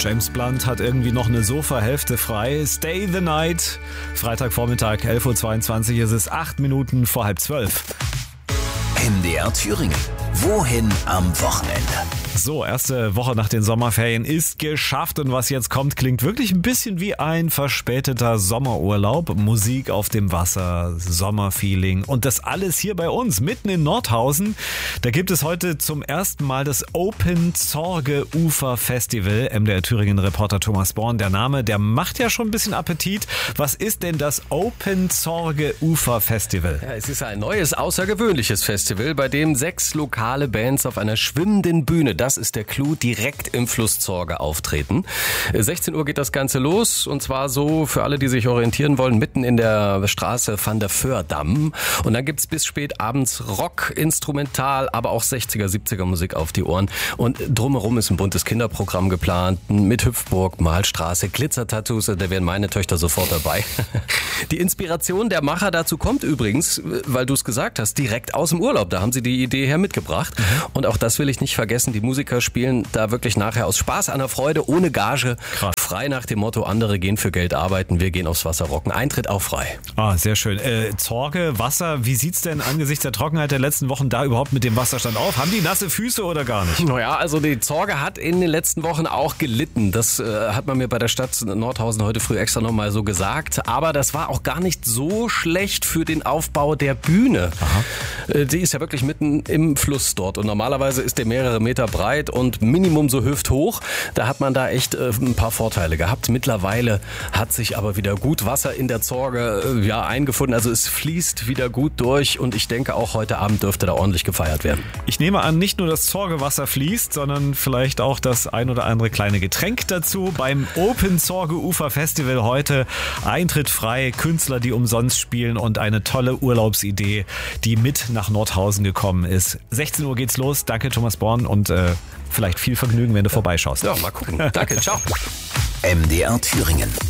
James Blunt hat irgendwie noch eine Sofa-Hälfte frei. Stay the night. Freitagvormittag, 11.22 Uhr, ist es 8 Minuten vor 11:30. MDR Thüringen. Wohin am Wochenende? So, erste Woche nach den Sommerferien ist geschafft und was jetzt kommt, klingt wirklich ein bisschen wie ein verspäteter Sommerurlaub. Musik auf dem Wasser, Sommerfeeling und das alles hier bei uns, mitten in Nordhausen. Da gibt es heute zum ersten Mal das Open Zorge Ufer Festival. MDR Thüringen Reporter Thomas Born, der Name, der macht ja schon ein bisschen Appetit. Was ist denn das Open Zorge Ufer Festival? Ja, es ist ein neues, außergewöhnliches Festival, bei dem 6 lokale Bands auf einer schwimmenden Bühne, das ist der Clou, direkt im Fluss Zorge auftreten. 16 Uhr geht das Ganze los und zwar so für alle, die sich orientieren wollen, mitten in der Straße Van der Föhrdamm. Und dann gibt's bis spät abends Rock, Instrumental, aber auch 60er, 70er Musik auf die Ohren. Und drumherum ist ein buntes Kinderprogramm geplant mit Hüpfburg, Malstraße, Glitzertattoos, da wären meine Töchter sofort dabei. Die Inspiration der Macher dazu kommt übrigens, weil du es gesagt hast, direkt aus dem Urlaub. Da haben sie die Idee her mitgebracht. Und auch das will ich nicht vergessen, die Musiker spielen da wirklich nachher aus Spaß an der Freude, ohne Gage. Krass. Frei nach dem Motto, andere gehen für Geld arbeiten, wir gehen aufs Wasser rocken. Eintritt auch frei. Ah, sehr schön. Zorge, Wasser, wie sieht's denn angesichts der Trockenheit der letzten Wochen da überhaupt mit dem Wasserstand auf? Haben die nasse Füße oder gar nicht? Naja, also die Zorge hat in den letzten Wochen auch gelitten. Das hat man mir bei der Stadt Nordhausen heute früh extra nochmal so gesagt. Aber das war auch gar nicht so schlecht für den Aufbau der Bühne. Aha. Die ist ja wirklich mitten im Fluss dort. Und normalerweise ist der mehrere Meter breit und Minimum so hüfthoch. Da hat man da echt ein paar Vorteile gehabt. Mittlerweile hat sich aber wieder gut Wasser in der Zorge eingefunden. Also es fließt wieder gut durch und ich denke auch heute Abend dürfte da ordentlich gefeiert werden. Ich nehme an, nicht nur das Zorgewasser fließt, sondern vielleicht auch das ein oder andere kleine Getränk dazu. Beim Open Zorge Ufer Festival heute Eintritt frei, Künstler, die umsonst spielen und eine tolle Urlaubsidee, die mit nach Nordhausen gekommen ist. 16 Uhr geht's los. Danke Thomas Born und vielleicht viel Vergnügen, wenn du vorbeischaust. Ja, mal gucken. Danke, ciao. MDR Thüringen.